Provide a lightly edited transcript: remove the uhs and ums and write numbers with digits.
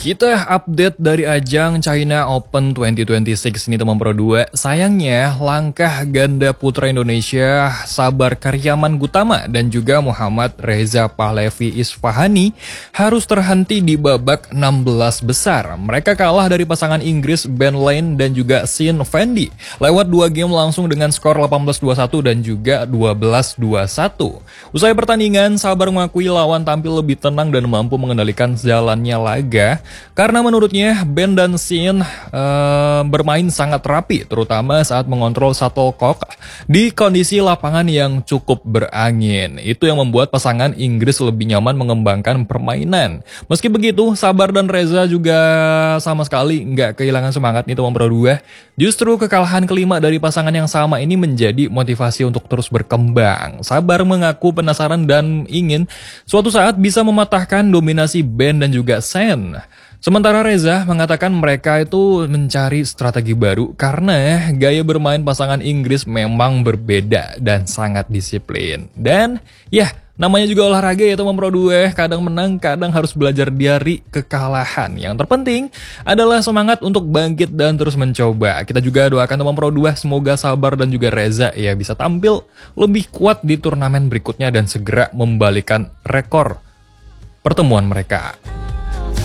Kita update dari ajang China Open 2026 ini teman Pro 2. Sayangnya langkah ganda putra Indonesia Sabar Karyaman Gutama dan juga Muhammad Reza Pahlavi Isfahani harus terhenti di babak 16 besar. Mereka kalah dari pasangan Inggris Ben Lane dan juga Sin Fendi lewat 2 game langsung dengan skor 18-21 dan juga 12-21. Usai pertandingan, Sabar mengakui lawan tampil lebih tenang dan mampu mengendalikan jalannya laga. Karena menurutnya Ben dan Sin bermain sangat rapi, terutama saat mengontrol shuttlecock di kondisi lapangan yang cukup berangin. Itu yang membuat pasangan Inggris lebih nyaman mengembangkan permainan. Meski begitu, Sabar dan Reza juga sama sekali nggak kehilangan semangat nih teman Pro 2. Justru kekalahan kelima dari pasangan yang sama ini menjadi motivasi untuk terus berkembang. Sabar mengaku penasaran dan ingin suatu saat bisa mematahkan dominasi Ben dan juga Sen. Sementara Reza mengatakan mereka itu mencari strategi baru karena gaya bermain pasangan Inggris memang berbeda dan sangat disiplin. Dan ya, namanya juga olahraga ya teman Pro 2, kadang menang, kadang harus belajar dari kekalahan. Yang terpenting adalah semangat untuk bangkit dan terus mencoba. Kita juga doakan teman Pro 2 semoga Sabar dan juga Reza ya bisa tampil lebih kuat di turnamen berikutnya dan segera membalikan rekor pertemuan mereka.